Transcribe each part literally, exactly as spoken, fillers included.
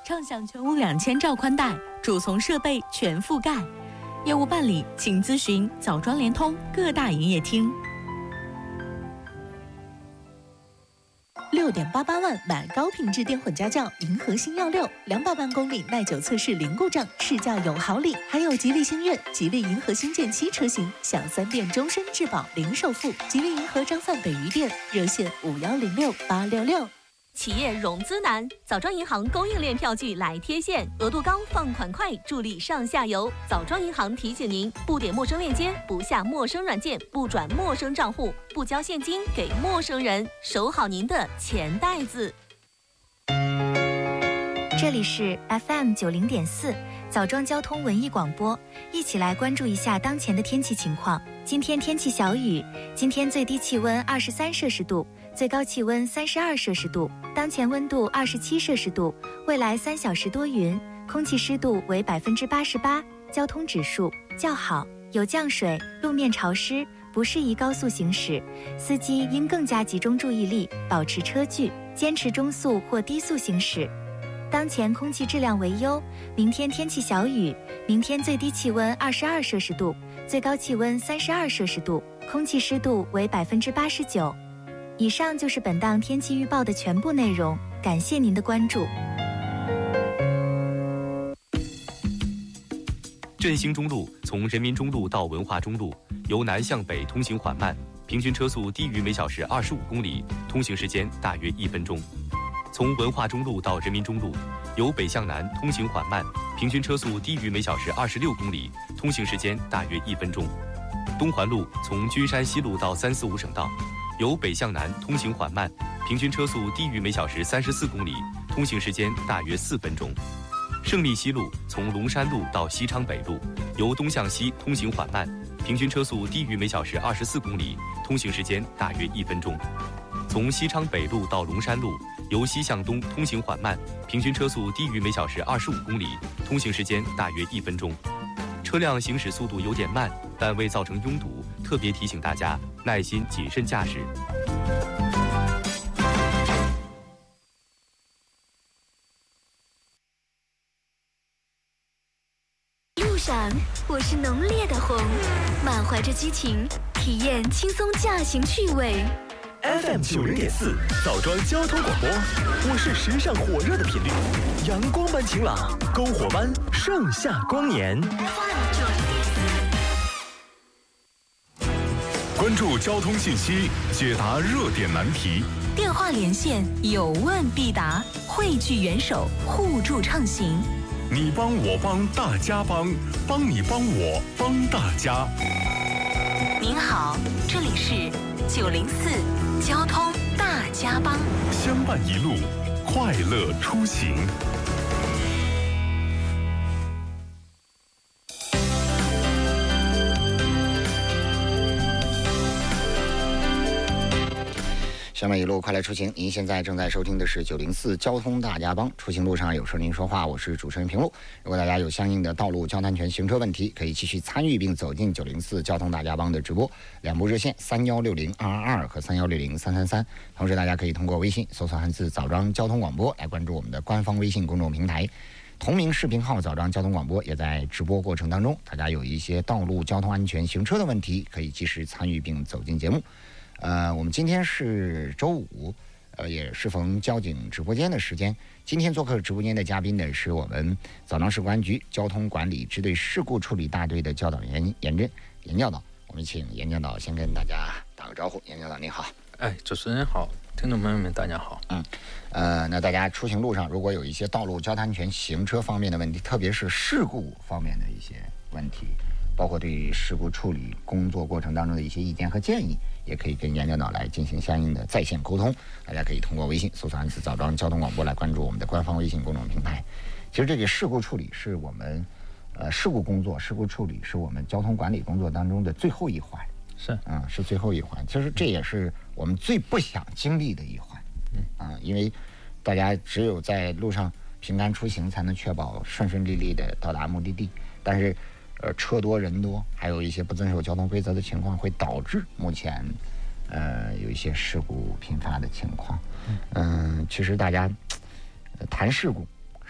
畅享全屋两千兆宽带，主从设备全覆盖。业务办理，请咨询枣庄联通各大营业厅。六点八八万买高品质电混家轿，银河星耀六，两百万公里耐久测试零故障，试驾有好礼，还有吉利星越、吉利银河星舰七车型，享三电终身质保零首付。吉利银河张范北余店热线五幺零六八六六。 企业融资难，枣庄银行供应链票据来贴现，额度高，放款快，助力上下游。枣庄银行提醒您：不点陌生链接，不下陌生软件，不转陌生账户，不交现金给陌生人，守好您的钱袋子。 这里是 F M 九零点四枣庄交通文艺广播，一起来关注一下当前的天气情况。今天天气小雨，今天最低气温二十三摄氏度，最高气温三十二摄氏度，当前温度二十七摄氏度，未来三小时多云，空气湿度为百分之八十八，交通指数较好，有降水，路面潮湿，不适宜高速行驶，司机应更加集中注意力，保持车距，坚持中速或低速行驶。当前空气质量为优，明天天气小雨，明天最低气温二十二摄氏度，最高气温三十二摄氏度，空气湿度为百分之八十九。以上就是本档天气预报的全部内容，感谢您的关注。 振兴中路从人民中路到文化中路，由南向北通行缓慢，平均车速低于每小时二十五公里，通行时间大约一分钟。从文化中路到人民中路，由北向南通行缓慢，平均车速低于每小时二十六公里，通行时间大约一分钟。东环路从君山西路到三四五省道，由北向南通行缓慢，平均车速低于每小时三十四公里，通行时间大约四分钟。胜利西路从龙山路到西昌北路，由东向西通行缓慢，平均车速低于每小时二十四公里，通行时间大约一分钟。从西昌北路到龙山路，由西向东通行缓慢，平均车速低于每小时二十五公里，通行时间大约一分钟。车辆行驶速度有点慢，但未造成拥堵，特别提醒大家耐心谨慎驾驶。 路上，我是浓烈的红，满怀着激情，体验轻松驾行趣味。 F M 九零点四枣庄交通广播，我是时尚火热的频率，阳光般晴朗，篝火般盛夏光年。 关注交通信息，解答热点难题， 电话连线有问必答，汇聚元首，互助畅行。 你帮我帮大家帮，帮你帮我帮大家。 您好，这里是九零四交通大家帮， 相伴一路，快乐出行。 相伴一路，快来出行。您现在正在收听的是九零四交通大家帮，出行路上有事您说话，我是主持人平路。如果大家有相应的道路交通安全行车问题，可以继续参与并走进九零四交通大家帮的直播，两部热线三幺六零二二二和三幺六零三三三。同时，大家可以通过微信搜索汉字枣庄交通广播来关注我们的官方微信公众平台。同名视频号枣庄交通广播也在直播过程当中，大家有一些道路交通安全行车的问题，可以及时参与并走进节目。呃，我们今天是周五，呃，也适逢交警直播间的时间。今天做客直播间的嘉宾呢，是我们枣庄市公安局交通管理支队事故处理大队的教导员严真严教导。我们请严教导先跟大家打个招呼。严教导您好。 哎，主持人好，听众朋友们大家好。 嗯，呃，那大家出行路上如果有一些道路交通安全行车方面的问题，特别是事故方面的一些问题，包括对于事故处理工作过程当中的一些意见和建议，也可以跟严教导来进行相应的在线沟通。大家可以通过微信搜索汉字枣庄交通广播来关注我们的官方微信公众平台。其实这个事故处理是我们呃事故工作事故处理是我们交通管理工作当中的最后一环， 是嗯是最后一环。其实这也是我们最不想经历的一环啊、嗯，因为大家只有在路上平安出行，才能确保顺顺利利的到达目的地。但是呃，车多人多，还有一些不遵守交通规则的情况，会导致目前呃有一些事故频发的情况。嗯、呃，其实大家、呃、谈事故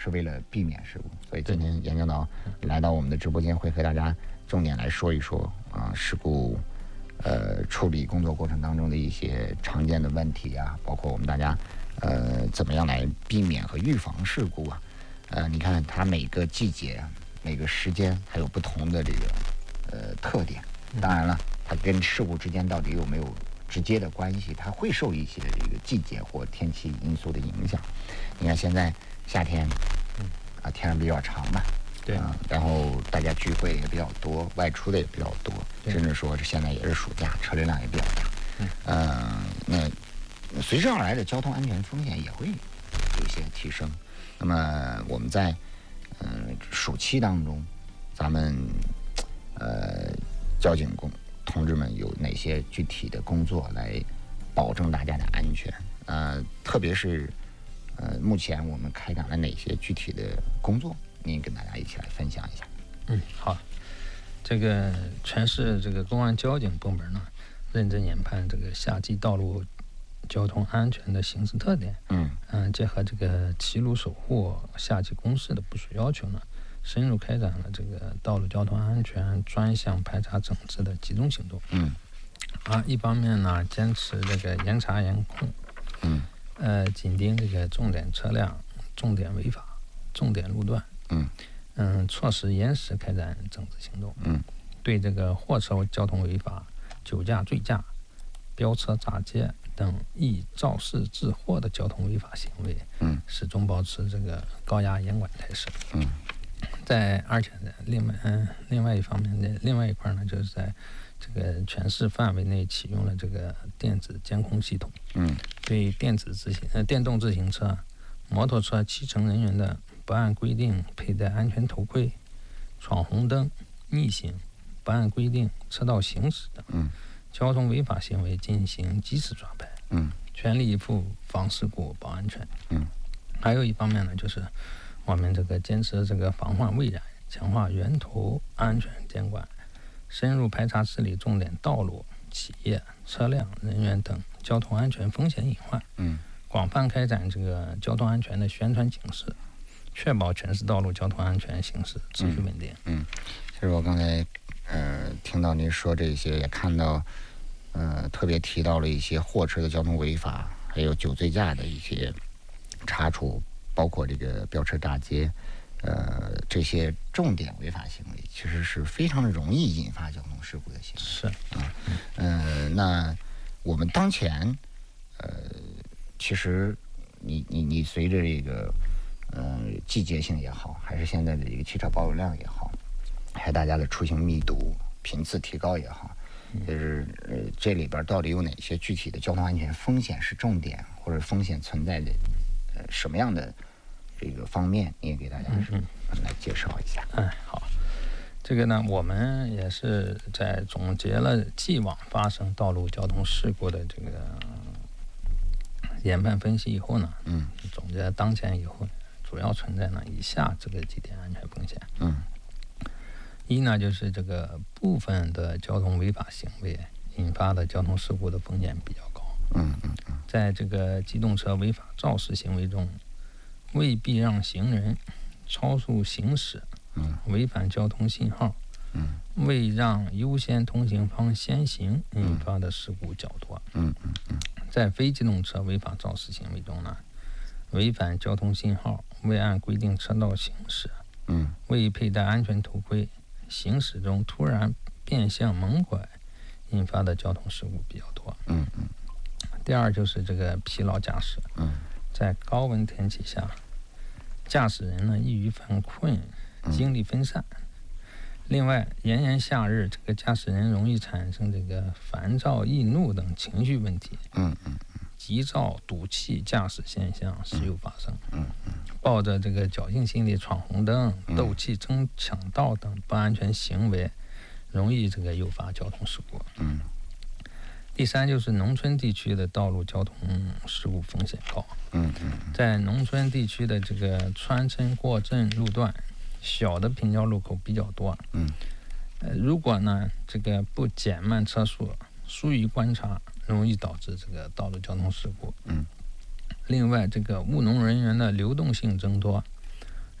是为了避免事故。所以今天严教导来到我们的直播间，会和大家重点来说一说啊事故呃处理工作过程当中的一些常见的问题啊，包括我们大家呃怎么样来避免和预防事故啊。呃，你看它每个季节、每个时间还有不同的这个呃特点。当然了，它跟事故之间到底有没有直接的关系？它会受一些这个季节或天气因素的影响。你看现在夏天，啊天是比较长嘛， 对、 啊，然后大家聚会也比较多，外出的也比较多，甚至说这现在也是暑假，车流量也比较大。嗯，呃，那随之而来的交通安全风险也会有一些提升。那么我们在嗯、呃、暑期当中，咱们呃交警工同志们有哪些具体的工作来保证大家的安全？呃，特别是呃目前我们开展了哪些具体的工作？您跟大家一起来分享一下。 嗯，好。这个全市这个公安交警部门呢，认真研判这个夏季道路交通安全的行驶特点，嗯嗯、呃，结合这个齐鲁守护夏季公示的部署要求呢，深入开展了这个道路交通安全专项排查整治的集中行动。嗯，啊，一方面呢，坚持这个严查严控，嗯，呃，紧盯这个重点车辆、重点违法、重点路段，嗯嗯，措施严实开展整治行动。嗯，对这个货车交通违法、酒驾、醉驾、飙车、砸街等易肇事致祸的交通违法行为，嗯，始终保持这个高压严管态势。嗯，在而且呢，另外嗯，另外一方面呢，另外一块呢，就是在这个全市范围内启用了这个电子监控系统。嗯，对电子自行呃电动自行车、摩托车骑乘人员的不按规定佩戴安全头盔、闯红灯、逆行、不按规定车道行驶等。嗯。交通违法行为进行及时抓拍，嗯，全力以赴防事故保安全，嗯，还有一方面呢，就是我们这个坚持这个防患未然，强化源头安全监管，深入排查治理重点道路、企业、车辆、人员等交通安全风险隐患，嗯，广泛开展这个交通安全的宣传警示，确保全市道路交通安全行驶秩序稳定。嗯， 嗯其实我刚才。呃，听到您说这些，也看到，呃，特别提到了一些货车的交通违法，还有酒醉驾的一些查处，包括这个飙车炸街，呃，这些重点违法行为，其实是非常的容易引发交通事故的行为。 是啊，呃，那我们当前，呃，其实你你你随着这个，呃，季节性也好，还是现在的这个汽车保有量也好。还有大家的出行密度频次提高也好，就是呃这里边到底有哪些具体的交通安全风险是重点，或者风险存在的呃什么样的这个方面，你也给大家是来介绍一下。 嗯，好，这个呢，我们也是在总结了既往发生道路交通事故的这个研判分析以后呢，嗯，总结当前以后，主要存在呢以下这个几点安全风险。嗯。一呢，就是这个部分的交通违法行为引发的交通事故的风险比较高。嗯嗯嗯，在这个机动车违法肇事行为中，未避让行人、超速行驶、嗯，违反交通信号、嗯，未让优先通行方先行引发的事故较多。嗯嗯嗯，在非机动车违法肇事行为中呢，违反交通信号、未按规定车道行驶、嗯，未佩戴安全头盔。行驶中突然变向猛拐引发的交通事故比较多。嗯嗯。第二就是这个疲劳驾驶。嗯。在高温天气下，驾驶人呢易于犯困，精力分散。嗯、另外，炎炎夏日，这个驾驶人容易产生这个烦躁、易怒等情绪问题。嗯嗯嗯。急躁、赌气驾驶现象时有发生。嗯嗯。抱着这个侥幸心理闯红灯、斗气争抢道等不安全行为，容易这个诱发交通事故。嗯。第三就是农村地区的道路交通事故风险高。嗯嗯。在农村地区的这个穿村过镇路段，小的平交路口比较多。嗯。呃，如果呢这个不减慢车速，疏于观察，容易导致这个道路交通事故。嗯。另外，这个务农人员的流动性增多，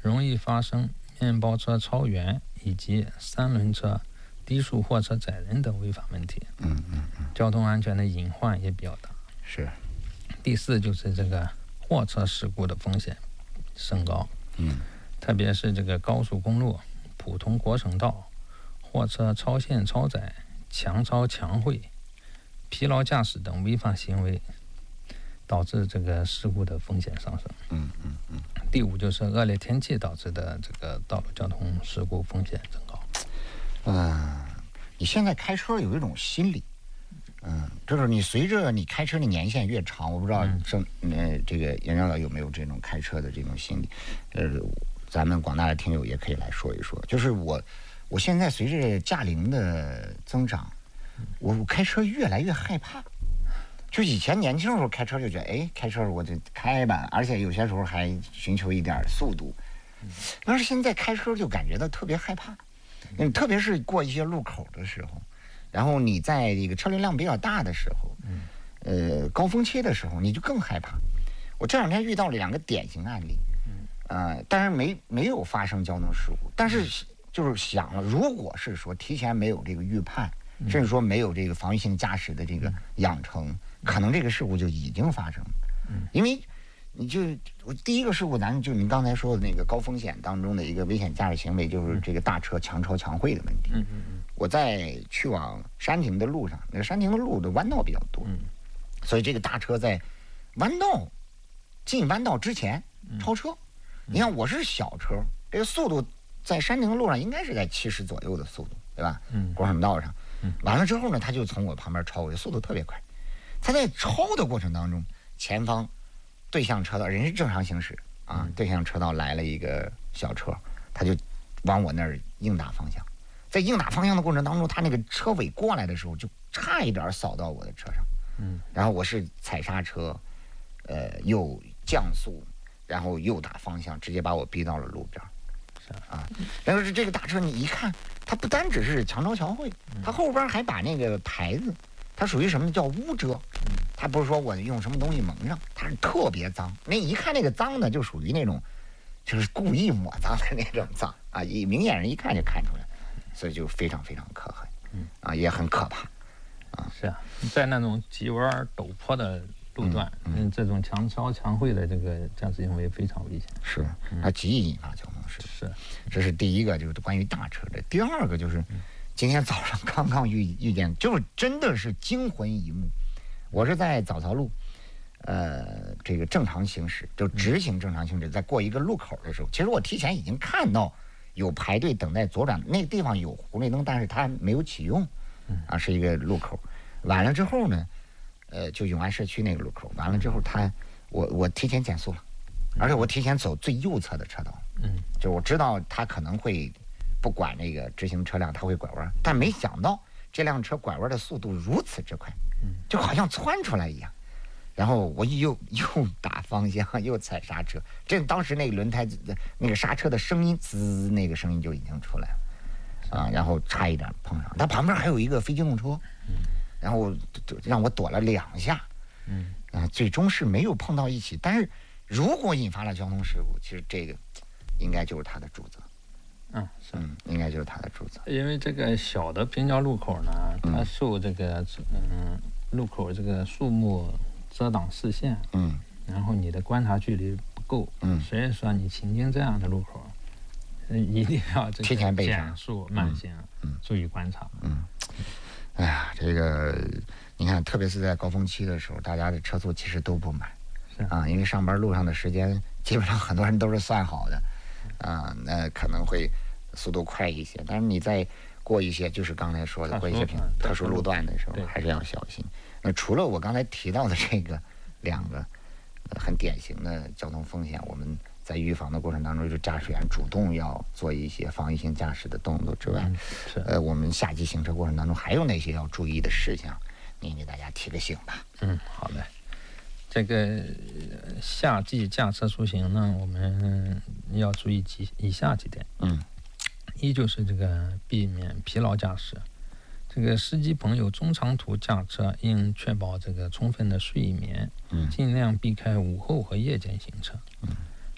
容易发生面包车超员以及三轮车、低速货车载人等违法问题。 嗯嗯嗯， 交通安全的隐患也比较大。 是。 第四就是这个货车事故的风险升高。 嗯， 特别是这个高速公路、普通国省道，货车超限超载、强超强会、疲劳驾驶等违法行为，导致这个事故的风险上升。 嗯嗯嗯。 第五就是恶劣天气导致的这个道路交通事故风险增高。 嗯、呃，你现在开车有一种心理，嗯，就是你随着你开车的年限越长，我不知道郑呃这个严长老有没有这种开车的这种心理，呃，咱们广大的听友也可以来说一说。就是我，我现在随着驾龄的增长，我我开车越来越害怕。就以前年轻的时候开车就觉得，哎，开车我就开吧，而且有些时候还寻求一点速度。但是现在开车就感觉到特别害怕，嗯，特别是过一些路口的时候，然后你在这个车流量比较大的时候，呃，高峰期的时候，你就更害怕。我这两天遇到了两个典型案例，呃，但是没没有发生交通事故，但是就是想了，如果是说提前没有这个预判，甚至说没有这个防御性驾驶的这个养成，可能这个事故就已经发生了。因为你就我第一个事故，咱就您刚才说的那个高风险当中的一个危险驾驶行为，就是这个大车强超强会的问题。 嗯嗯我在去往山亭的路上，那个山亭的路的弯道比较多， 嗯， 所以这个大车在弯道进弯道之前超车。你看我是小车，这个速度在山亭的路上应该是在七十左右的速度，对吧？ 嗯， 国省道上，完了之后呢，他就从我旁边超过，速度特别快。他在超的过程当中，前方对向车道人是正常行驶啊，对向车道来了一个小车，他就往我那儿硬打方向。在硬打方向的过程当中，他那个车尾过来的时候，就差一点扫到我的车上。 嗯， 然后我是踩刹车，呃，又降速，然后又打方向，直接把我逼到了路边。啊，然后是这个大车，你一看，它不单只是强超强会，它后边还把那个牌子，它属于什么叫污遮，它不是说我用什么东西蒙上，它是特别脏。那一看那个脏呢，就属于那种，就是故意抹脏的那种脏啊，一明眼人一看就看出来，所以就非常非常可恨，啊，也很可怕，啊， 是啊，在那种急弯陡坡的路段，嗯，嗯这种强超强会的这个驾驶行为非常危险， 是，它极易引发交通事故。 是， 这是第一个，就是关于大车的。第二个就是，今天早上刚刚遇遇见，就是真的是惊魂一幕。我是在枣槽路，呃，这个正常行驶，就直行正常行驶，在过一个路口的时候，其实我提前已经看到有排队等待左转，那个地方有红绿灯，但是它没有启用，啊，是一个路口。完了之后呢，呃，就永安社区那个路口，完了之后他，我我提前减速了，而且我提前走最右侧的车道， 嗯， 就我知道他可能会不管那个直行车辆，他会拐弯，但没想到这辆车拐弯的速度如此之快，就好像窜出来一样。然后我又又打方向，又踩刹车，这当时那个轮胎那个刹车的声音，滋，那个声音就已经出来了，啊，然后差一点碰上。他旁边还有一个非机动车，然后让我躲了两下， 嗯， 啊，最终是没有碰到一起。但是如果引发了交通事故，其实这个应该就是他的主责。 嗯，是， 嗯，应该就是他的主责。 因为这个小的平交路口呢，它受这个嗯路口这个树木遮挡视线， 嗯， 然后你的观察距离不够， 嗯， 所以说你行经这样的路口，一定要这个提前备上减速慢行， 嗯， 注意观察， 嗯。哎呀，这个你看，特别是在高峰期的时候，大家的车速其实都不慢， 是啊，因为上班路上的时间基本上很多人都是算好的，啊，那可能会速度快一些，但是你在过一些就是刚才说的过一些特殊路段的时候，还是要小心。那除了我刚才提到的这个两个、呃、很典型的交通风险，我们在预防的过程当中，就驾驶员主动要做一些防御性驾驶的动作之外， 嗯、是呃，我们夏季行车过程当中还有哪些要注意的事项？您给大家提个醒吧。 嗯，好的。这个夏季驾车出行呢，我们要注意几以下几点。 嗯， 一就是这个避免疲劳驾驶。这个司机朋友中长途驾车应确保这个充分的睡眠， 嗯， 尽量避开午后和夜间行车。 嗯，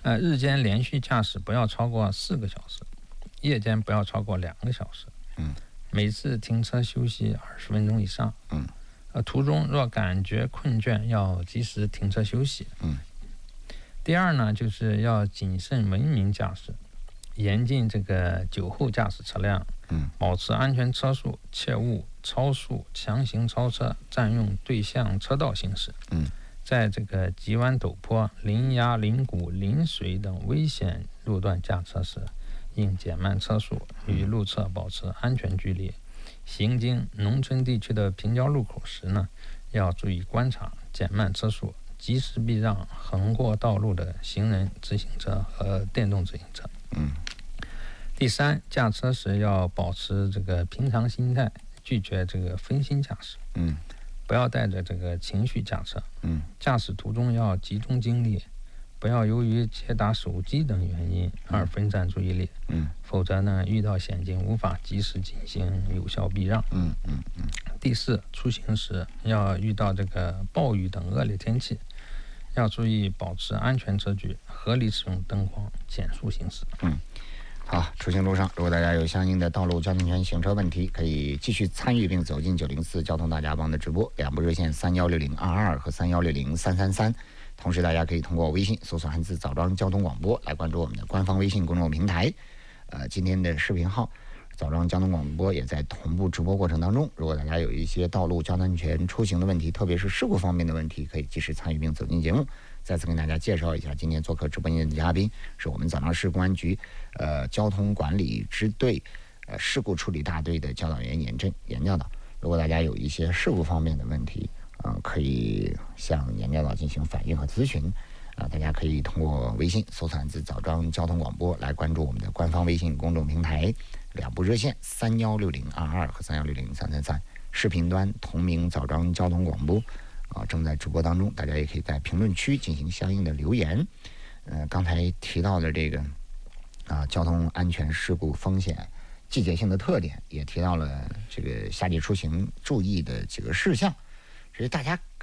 呃，日间连续驾驶不要超过四个小时，夜间不要超过两个小时。 嗯， 每次停车休息二十分钟以上。 嗯， 呃，途中若感觉困倦，要及时停车休息。 嗯。 第二呢，就是要谨慎文明驾驶，严禁这个酒后驾驶车辆。 嗯， 保持安全车速，切勿超速、强行超车、占用对向车道行驶。 嗯。 在这个急弯陡坡、临崖临谷、临水等危险路段驾车时，应减慢车速，与路侧保持安全距离。行经农村地区的平交路口时呢，要注意观察，减慢车速，及时避让横过道路的行人、自行车和电动自行车。 嗯。 第三，驾车时要保持这个平常心态，拒绝这个分心驾驶。 嗯。 不要带着这个情绪驾车。 嗯， 驾驶途中要集中精力，不要由于接打手机等原因而分散注意力。 嗯， 否则呢，遇到险境无法及时进行有效避让。 嗯嗯嗯。 第四，出行时要遇到这个暴雨等恶劣天气，要注意保持安全车距，合理使用灯光，减速行驶。 嗯。好，出行路上，如果大家有相应的道路交通权行车问题，可以继续参与并走进九零四交通大家帮的直播，两部热线三幺六零二二和三幺六零三三三。同时，大家可以通过微信搜索汉字“枣庄交通广播”来关注我们的官方微信公众平台。呃，今天的视频号“枣庄交通广播”也在同步直播过程当中。如果大家有一些道路交通权出行的问题，特别是事故方面的问题，可以及时参与并走进节目。再次跟大家介绍一下，今天做客直播间的嘉宾是我们枣庄市公安局呃交通管理支队呃事故处理大队的教导员严震严教导。如果大家有一些事故方面的问题，呃，可以向严教导进行反映和咨询。啊、呃，大家可以通过微信搜索字“枣庄交通广播”来关注我们的官方微信公众平台，两部热线三幺六零二二和三幺六零三三三，视频端同名枣庄交通广播。啊，正在直播当中，大家也可以在评论区进行相应的留言。呃，刚才提到的这个啊，交通安全事故风险季节性的特点，也提到了这个夏季出行注意的几个事项。所以大家